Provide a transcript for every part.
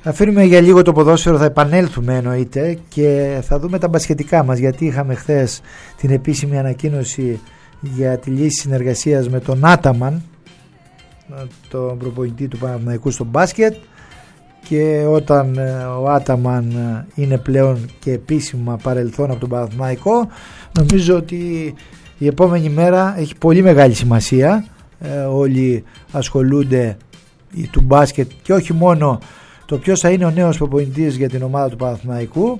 Αφήνουμε για λίγο το ποδόσφαιρο, θα επανέλθουμε εννοείται και θα δούμε τα μπασκετικά μας, γιατί είχαμε χθες την επίσημη ανακοίνωση για τη λύση συνεργασίας με τον Άταμαν, τον προπονητή του Παναθηναϊκού στο μπάσκετ, και όταν ο Άταμαν είναι πλέον και επίσημα παρελθόν από τον Παναθηναϊκό, νομίζω ότι η επόμενη μέρα έχει πολύ μεγάλη σημασία. Όλοι ασχολούνται του μπάσκετ και όχι μόνο το ποιος θα είναι ο νέος προπονητής για την ομάδα του Παναθηναϊκού.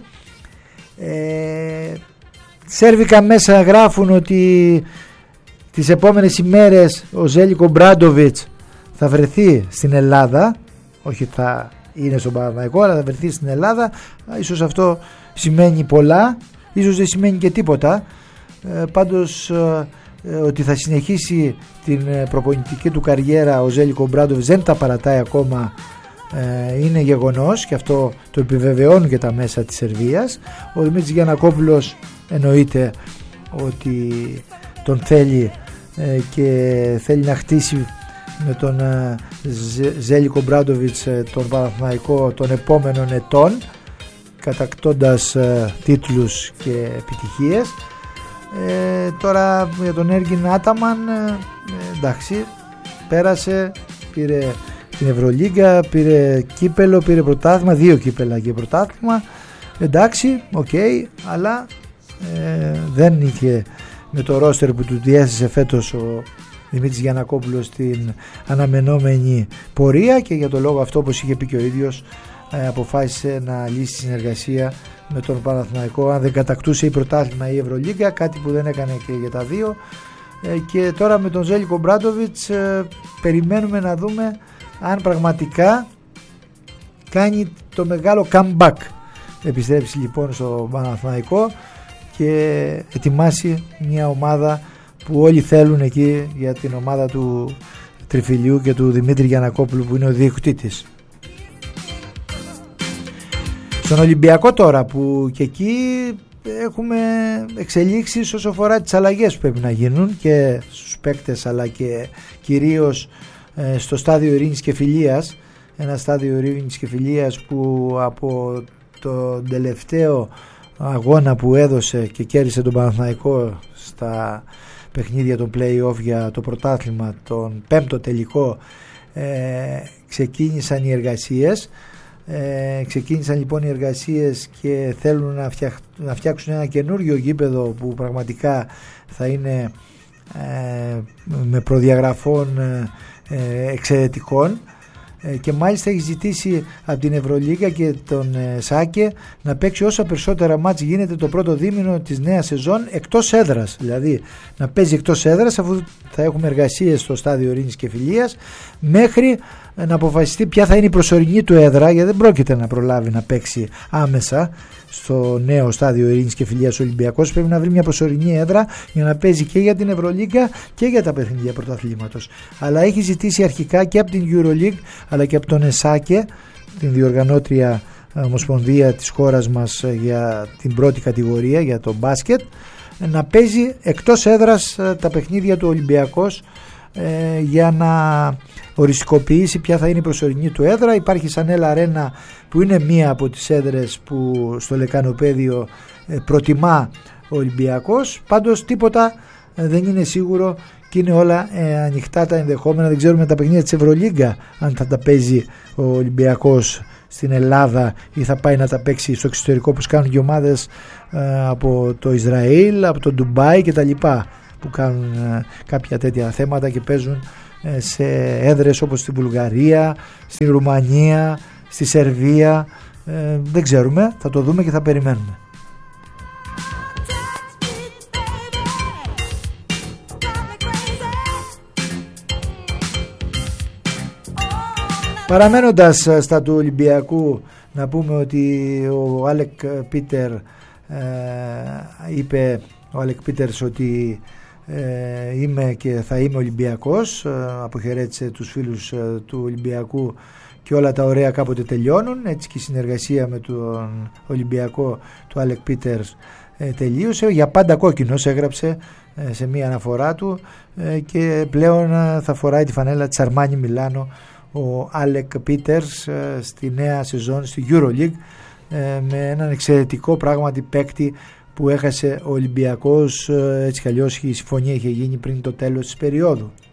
Σέρβικα μέσα γράφουν ότι τις επόμενες ημέρες ο Ζέλικο Μπράντοβιτς θα βρεθεί στην Ελλάδα, όχι θα είναι στον Παναθηναϊκό, αλλά θα βρεθεί στην Ελλάδα. Ίσως αυτό σημαίνει πολλά, ίσως δεν σημαίνει και τίποτα. Πάντως ότι θα συνεχίσει την προπονητική του καριέρα ο Ζέλικο Μπράντοβιτς δεν τα παρατάει ακόμα, είναι γεγονός και αυτό το επιβεβαιώνουν και τα μέσα της Σερβίας. Ο Δημήτρης Γιαννακόπουλος εννοείται ότι τον θέλει και θέλει να χτίσει με τον Ζέλικο Μπράντοβιτς τον Παναθηναϊκό των επόμενων ετών, κατακτώντας τίτλους και επιτυχίες. Τώρα για τον Έργιν Άταμαν, εντάξει, πέρασε, πήρε την Ευρωλίγκα, πήρε κύπελο, πήρε πρωτάθλημα, 2 κύπελα και πρωτάθλημα, εντάξει, αλλά δεν είχε με το ρόστερ που του διέθεσε φέτος ο Δημήτρης Γιαννακόπουλος την αναμενόμενη πορεία, και για το λόγο αυτό, όπως είχε πει και ο ίδιος, αποφάσισε να λύσει συνεργασία με τον Παναθηναϊκό αν δεν κατακτούσε η πρωτάθλημα ή η Ευρωλίγκα, κάτι που δεν έκανε και για τα δύο. Και τώρα με τον Ζέλικο Μπράντοβιτς περιμένουμε να δούμε αν πραγματικά κάνει το μεγάλο comeback. Επιστρέψει λοιπόν στο Παναθηναϊκό και ετοιμάσει μια ομάδα που όλοι θέλουν εκεί, για την ομάδα του Τριφυλιού και του Δημήτρη Γιαννακόπουλου που είναι ο διοκτήτης. Στον Ολυμπιακό τώρα, που και εκεί έχουμε εξελίξεις όσο αφορά τις αλλαγές που πρέπει να γίνουν και στους παίκτες, αλλά και κυρίως στο στάδιο ειρήνης και φιλίας. Ένα στάδιο ειρήνης και φιλίας που από το τελευταίο αγώνα που έδωσε και κέρδισε τον Παναθηναϊκό στα παιχνίδια των play-off για το πρωτάθλημα, τον 5ο τελικό, ξεκίνησαν οι εργασίες. Ξεκίνησαν λοιπόν οι εργασίες και θέλουν να φτιάξουν ένα καινούργιο γήπεδο που πραγματικά θα είναι με προδιαγραφών εξαιρετικών, και μάλιστα έχει ζητήσει από την Ευρωλίγκα και τον Σάκε να παίξει όσα περισσότερα μάτς γίνεται το πρώτο δίμηνο της νέας σεζόν εκτός έδρας, δηλαδή να παίζει εκτός έδρας, αφού θα έχουμε εργασίες στο στάδιο ειρήνης και φιλίας μέχρι να αποφασιστεί ποια θα είναι η προσωρινή του έδρα, γιατί δεν πρόκειται να προλάβει να παίξει άμεσα στο νέο στάδιο ειρήνης και φιλίας Ολυμπιακός. Πρέπει να βρει μια προσωρινή έδρα για να παίζει και για την Ευρωλίγκα και για τα παιχνίδια πρωταθλήματος. Αλλά έχει ζητήσει αρχικά και από την Euroleague αλλά και από τον ΕΣΑΚΕ, την διοργανώτρια ομοσπονδία της χώρας μας για την πρώτη κατηγορία, για το μπάσκετ, να παίζει εκτός έδρας τα παιχνίδια του Ολυμπιακός, για να οριστικοποιήσει ποια θα είναι η προσωρινή του έδρα. Υπάρχει σαν Σανέλ Αρένα, που είναι μία από τις έδρες που στο Λεκανοπέδιο προτιμά ο Ολυμπιακός. Πάντως τίποτα δεν είναι σίγουρο και είναι όλα ανοιχτά τα ενδεχόμενα. Δεν ξέρουμε τα παιχνίδια της Ευρωλίγκα αν θα τα παίζει ο Ολυμπιακός στην Ελλάδα ή θα πάει να τα παίξει στο εξωτερικό, όπως κάνουν και ομάδες από το Ισραήλ, από το Ντουμπάι κτλ, που κάνουν κάποια τέτοια θέματα και παίζουν σε έδρες όπως στη Βουλγαρία, στη Ρουμανία, στη Σερβία. Δεν ξέρουμε, θα το δούμε και θα περιμένουμε. Παραμένοντας στα του Ολυμπιακού, να πούμε ότι ο Άλεκ Πίτερ είπε ο Άλεκ Πίτερς ότι είμαι και θα είμαι Ολυμπιακός. Αποχαιρέτησε τους φίλους του Ολυμπιακού και όλα τα ωραία κάποτε τελειώνουν. Έτσι και η συνεργασία με τον Ολυμπιακό του Άλεκ Πίτερς τελείωσε. Για πάντα κόκκινος έγραψε σε μία αναφορά του, και πλέον θα φοράει τη φανέλα της Αρμάνι Μιλάνο ο Άλεκ Πίτερς στη νέα σεζόν στη EuroLeague, με έναν εξαιρετικό πράγματι παίκτη που έχασε ο Ολυμπιακός. Έτσι κι αλλιώς η συμφωνία είχε γίνει πριν το τέλος της περίοδου.